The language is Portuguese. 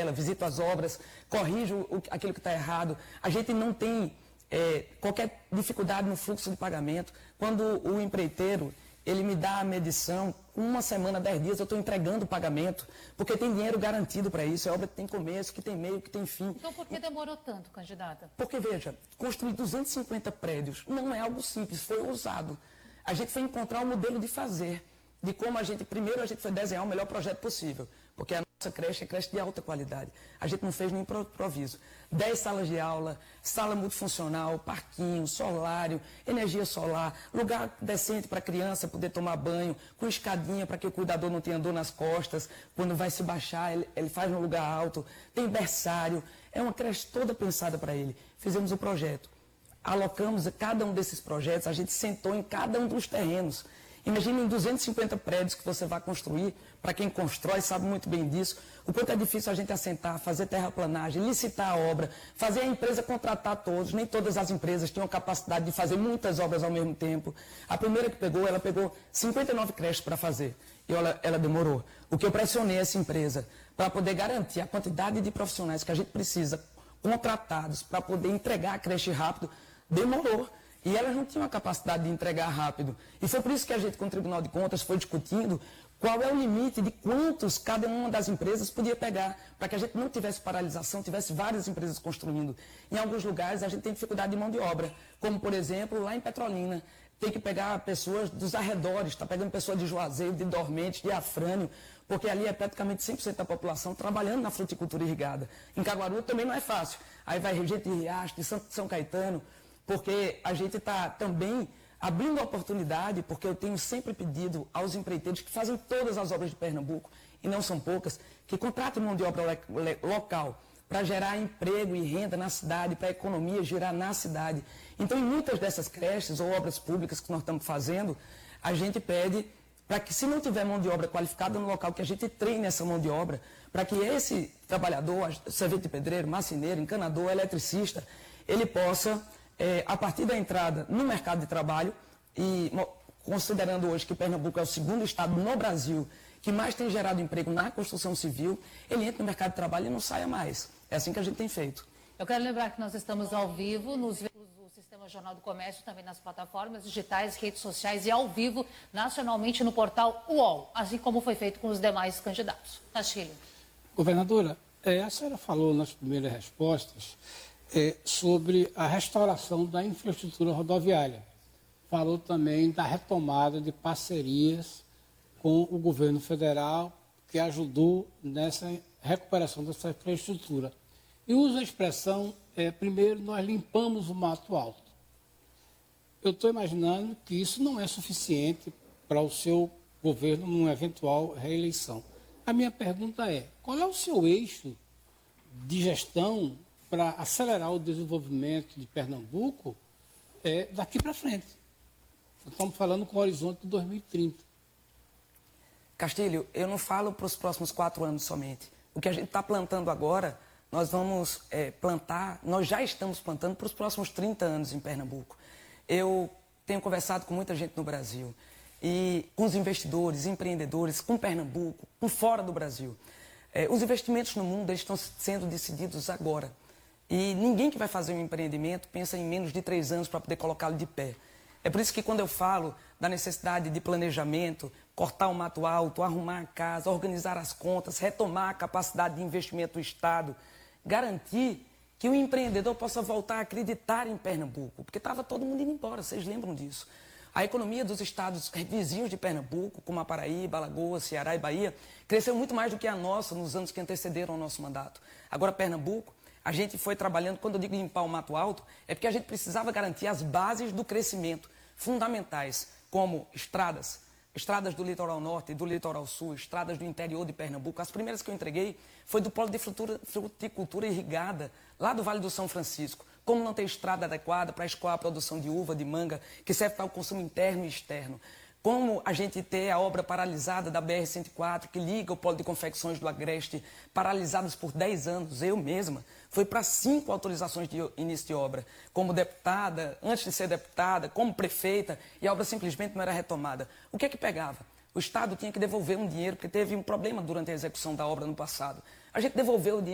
ela, visito as obras, corrijo aquilo que está errado. A gente não tem qualquer dificuldade no fluxo de pagamento. Quando o empreiteiro ele me dá a medição, uma semana, 10 dias, eu estou entregando o pagamento, porque tem dinheiro garantido para isso, é obra que tem começo, que tem meio, que tem fim. Então por que demorou tanto, candidata? Porque, veja, construir 250 prédios não é algo simples, foi ousado. A gente foi encontrar um modelo de fazer, de como primeiro a gente foi desenhar o melhor projeto possível, porque a nossa creche é creche de alta qualidade. A gente não fez nenhum improviso. 10 salas de aula, sala multifuncional, parquinho, solário, energia solar, lugar decente para a criança poder tomar banho, com escadinha para que o cuidador não tenha dor nas costas, quando vai se baixar, ele faz no lugar alto, tem berçário, é uma creche toda pensada para ele. Fizemos o projeto, alocamos cada um desses projetos, a gente sentou em cada um dos terrenos. Imagine em 250 prédios que você vai construir, para quem constrói sabe muito bem disso, o quanto é difícil a gente assentar, fazer terraplanagem, licitar a obra, fazer a empresa contratar todos. Nem todas as empresas tinham capacidade de fazer muitas obras ao mesmo tempo. A primeira que pegou, ela pegou 59 creches para fazer, e ela demorou. O que eu pressionei essa empresa para poder garantir a quantidade de profissionais que a gente precisa, contratados, para poder entregar a creche rápido, demorou. E elas não tinham a capacidade de entregar rápido. E foi por isso que a gente, com o Tribunal de Contas, foi discutindo qual é o limite de quantos cada uma das empresas podia pegar, para que a gente não tivesse paralisação, tivesse várias empresas construindo. Em alguns lugares, a gente tem dificuldade de mão de obra, como, por exemplo, lá em Petrolina. Tem que pegar pessoas dos arredores, está pegando pessoas de Juazeiro, de Dormentes, de Afrânio, porque ali é praticamente 100% da população trabalhando na fruticultura irrigada. Em Caguaru também não é fácil. Aí vai gente de Riacho, de São Caetano, porque a gente está também abrindo a oportunidade, porque eu tenho sempre pedido aos empreiteiros que fazem todas as obras de Pernambuco, e não são poucas, que contratem mão de obra local para gerar emprego e renda na cidade, para a economia girar na cidade. Então, em muitas dessas creches ou obras públicas que nós estamos fazendo, a gente pede para que, se não tiver mão de obra qualificada no local, que a gente treine essa mão de obra, para que esse trabalhador, servente de pedreiro, marceneiro, encanador, eletricista, ele possa a partir da entrada no mercado de trabalho, e considerando hoje que Pernambuco é o segundo estado no Brasil que mais tem gerado emprego na construção civil, ele entra no mercado de trabalho e não saia mais. É assim que a gente tem feito. Eu quero lembrar que nós estamos ao vivo nos veículos do Sistema Jornal do Comércio, também nas plataformas digitais, redes sociais e ao vivo, nacionalmente no portal UOL, assim como foi feito com os demais candidatos. Castilho. Governadora, a senhora falou nas primeiras respostas sobre a restauração da infraestrutura rodoviária. Falou também da retomada de parcerias com o governo federal, que ajudou nessa recuperação dessa infraestrutura. E usa a expressão, primeiro nós limpamos o mato alto. Eu estou imaginando que isso não é suficiente para o seu governo numa eventual reeleição. A minha pergunta é, qual é o seu eixo de gestão para acelerar o desenvolvimento de Pernambuco daqui para frente? Estamos falando com o horizonte de 2030. Castilho, eu não falo para os próximos 4 anos somente. O que a gente está plantando agora, nós vamos plantar, nós já estamos plantando para os próximos 30 anos em Pernambuco. Eu tenho conversado com muita gente no Brasil, e com os investidores, empreendedores, com Pernambuco, com fora do Brasil. Os investimentos no mundo estão sendo decididos agora. E ninguém que vai fazer um empreendimento pensa em menos de 3 anos para poder colocá-lo de pé. É por isso que quando eu falo da necessidade de planejamento, cortar o mato alto, arrumar a casa, organizar as contas, retomar a capacidade de investimento do Estado, garantir que o empreendedor possa voltar a acreditar em Pernambuco, porque estava todo mundo indo embora, vocês lembram disso. A economia dos estados vizinhos de Pernambuco, como a Paraíba, Alagoas, Ceará e Bahia, cresceu muito mais do que a nossa nos anos que antecederam ao nosso mandato. Agora, Pernambuco, a gente foi trabalhando, quando eu digo limpar o mato alto, é porque a gente precisava garantir as bases do crescimento, fundamentais, como estradas do litoral norte e do litoral sul, estradas do interior de Pernambuco. As primeiras que eu entreguei foi do polo de fruticultura irrigada, lá do Vale do São Francisco. Como não ter estrada adequada para escoar a produção de uva, de manga, que serve para o consumo interno e externo. Como a gente ter a obra paralisada da BR-104, que liga o polo de confecções do Agreste, paralisadas por 10 anos, eu mesma, foi para 5 autorizações de início de obra. Como deputada, antes de ser deputada, como prefeita, e a obra simplesmente não era retomada. O que é que pegava? O Estado tinha que devolver um dinheiro, porque teve um problema durante a execução da obra no passado. A gente devolveu o dinheiro.